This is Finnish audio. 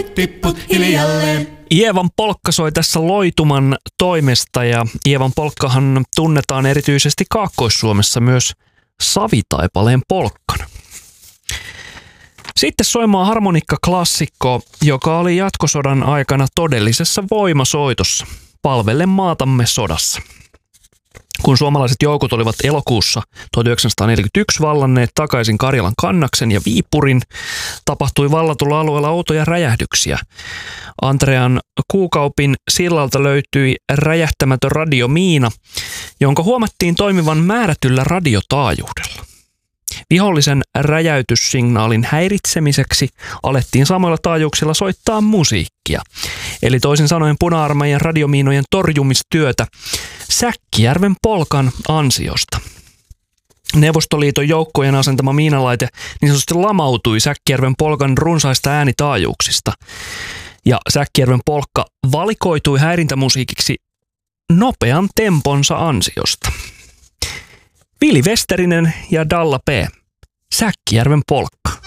Pipput hiljalleen. Ievan polkka soi tässä Loituman toimesta ja Ievan polkkahan tunnetaan erityisesti Kaakkois-Suomessa myös savitaipaleen polkkana. Sitten soimaan harmonikkaklassikko, joka oli jatkosodan aikana todellisessa voimasoitossa, palvellen maatamme sodassa. Kun suomalaiset joukot olivat elokuussa 1941 vallanneet takaisin Karjalan kannaksen ja Viipurin, tapahtui vallatulla alueella outoja räjähdyksiä. Antrean Kuukaupin sillalta löytyi räjähtämätön radiomiina, jonka huomattiin toimivan määrätyllä radiotaajuudella. Vihollisen räjäytyssignaalin häiritsemiseksi alettiin samoilla taajuuksilla soittaa musiikkia, eli toisin sanoen Puna-armeijan radiomiinojen torjumistyötä Säkkijärven polkan ansiosta. Neuvostoliiton joukkojen asentama miinalaite niin sanotusti lamautui Säkkijärven polkan runsaista äänitaajuuksista, ja Säkkijärven polkka valikoitui häirintämusiikiksi nopean temponsa ansiosta. Vili Westerinen ja Dalla P. Säkkijärven polkka.